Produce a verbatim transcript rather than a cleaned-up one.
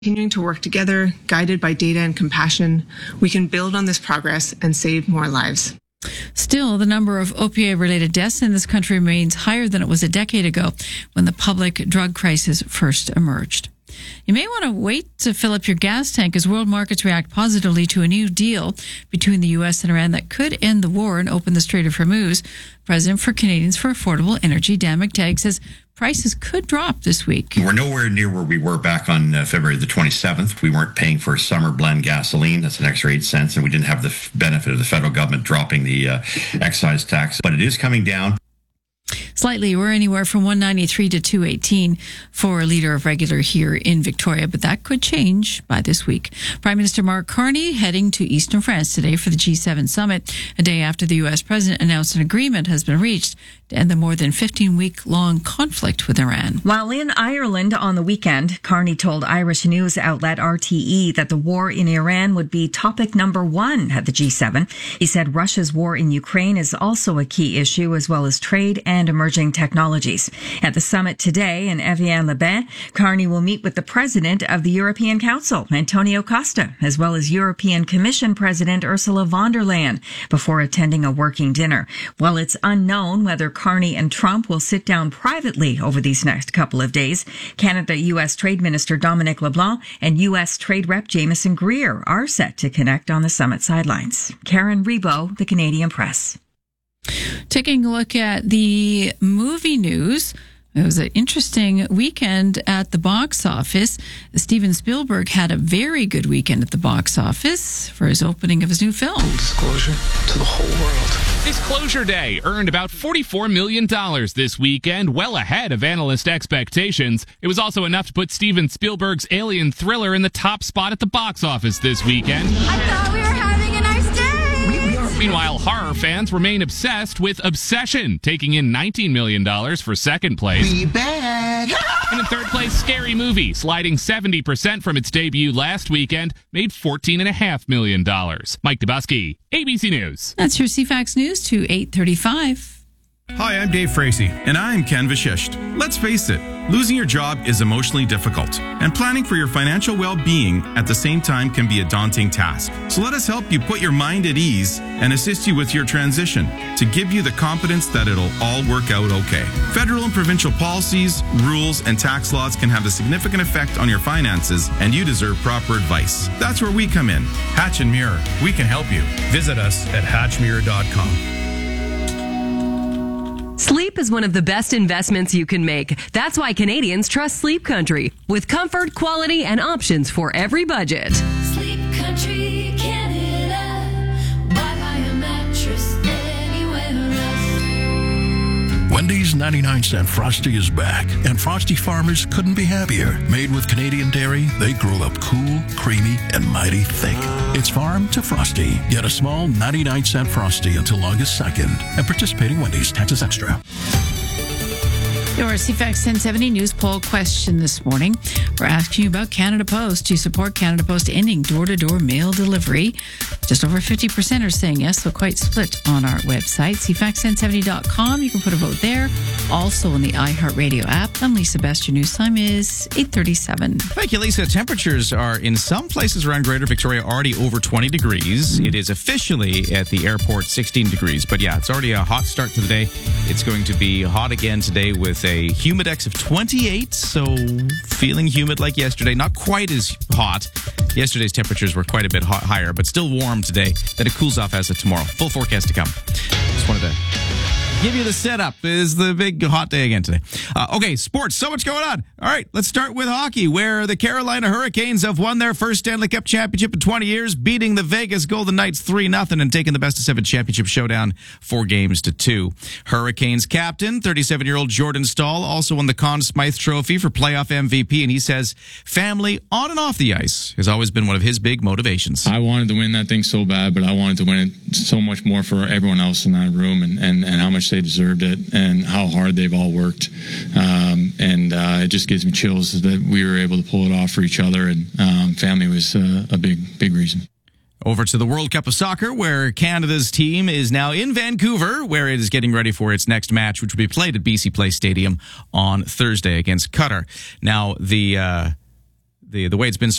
Continuing to work together, guided by data and compassion, we can build on this progress and save more lives. Still, the number of opioid-related deaths in this country remains higher than it was a decade ago when the public drug crisis first emerged. You may want to wait to fill up your gas tank as world markets react positively to a new deal between the U S and Iran that could end the war and open the Strait of Hormuz. President for Canadians for Affordable Energy, Dan McTagg, says prices could drop this week. We're nowhere near where we were back on uh, February the twenty-seventh. We weren't paying for summer blend gasoline. That's an extra eight cents. And we didn't have the f- benefit of the federal government dropping the uh, excise tax. But it is coming down. Slightly, we're anywhere from one ninety-three to two eighteen for a litre of regular here in Victoria, but that could change by this week. Prime Minister Mark Carney heading to eastern France today for the G seven summit, a day after the U S president announced an agreement has been reached to end the more than fifteen-week-long conflict with Iran. While in Ireland on the weekend, Carney told Irish news outlet R T E that the war in Iran would be topic number one at the G seven. He said Russia's war in Ukraine is also a key issue, as well as trade and emerging technologies. At the summit today in Evian-les-Bains, Carney will meet with the president of the European Council, Antonio Costa, as well as European Commission President Ursula von der Leyen, before attending a working dinner. While it's unknown whether Carney and Trump will sit down privately over these next couple of days, Canada-U S Trade Minister Dominic LeBlanc and U S Trade Rep Jameson Greer are set to connect on the summit sidelines. Karen Rebo, The Canadian Press. Taking a look at the movie news, it was an interesting weekend at the box office. Steven Spielberg had a very good weekend at the box office for his opening of his new film. Disclosure to the whole world. Disclosure Day earned about forty-four million dollars this weekend, well ahead of analyst expectations. It was also enough to put Steven Spielberg's alien thriller in the top spot at the box office this weekend. I thought we were having a nice day. Meanwhile, horror fans remain obsessed with Obsession, taking in nineteen million dollars for second place. Be back. And in third place, Scary Movie, sliding seventy percent from its debut last weekend, made fourteen point five million dollars. Mike Dubusky, A B C News. That's your C FAX News to eight thirty-five. Hi, I'm Dave Frazee, and I'm Ken Vashisht. Let's face it, losing your job is emotionally difficult, and planning for your financial well-being at the same time can be a daunting task. So let us help you put your mind at ease and assist you with your transition to give you the confidence that it'll all work out okay. Federal and provincial policies, rules, and tax laws can have a significant effect on your finances, and you deserve proper advice. That's where we come in. Hatch and Mirror. We can help you. Visit us at hatch mirror dot com. Sleep is one of the best investments you can make. That's why Canadians trust Sleep Country, with comfort, quality, and options for every budget. Sleep Country, Canada. Why buy a mattress anywhere else? Wendy's ninety-nine cent Frosty is back, and Frosty farmers couldn't be happier. Made with Canadian dairy, they grow up cool, creamy, and mighty thick. It's farm to Frosty. Get a small ninety-nine cent Frosty until August second. And participating Wendy's, taxes extra. Your C FAX ten seventy news poll question this morning. We're asking you about Canada Post. Do you support Canada Post ending door-to-door mail delivery? Just over fifty percent are saying yes, so quite split on our website, c fax ten seventy dot com. You can put a vote there. Also on the iHeartRadio app. I'm Lisa Best. Your news time is eight thirty-seven. Thank you, Lisa. Temperatures are in some places around Greater Victoria already over twenty degrees. It is officially at the airport sixteen degrees. But yeah, it's already a hot start to the day. It's going to be hot again today with a humidex of twenty-eight. So feeling humid like yesterday. Not quite as hot. Yesterday's temperatures were quite a bit hot, higher, but still warm today. Then it cools off as of tomorrow. Full forecast to come. Just wanted to give you the setup. Is the big hot day again today. Uh, okay, sports. So much going on. All right, let's start with hockey, where the Carolina Hurricanes have won their first Stanley Cup championship in twenty years, beating the Vegas Golden Knights three nothing and taking the best of seven championship showdown four games to two. Hurricanes captain, thirty-seven-year-old Jordan Staal, also won the Conn Smythe Trophy for playoff M V P, and he says family on and off the ice has always been one of his big motivations. I wanted to win that thing so bad, but I wanted to win it so much more for everyone else in that room, and, and, and how much they deserved it and how hard they've all worked. Um, and uh, it just gives me chills that we were able to pull it off for each other, and um, family was uh, a big, big reason. Over to the World Cup of Soccer, where Canada's team is now in Vancouver, where it is getting ready for its next match, which will be played at B C Place Stadium on Thursday against Qatar. Now, the... Uh, the the way it's been so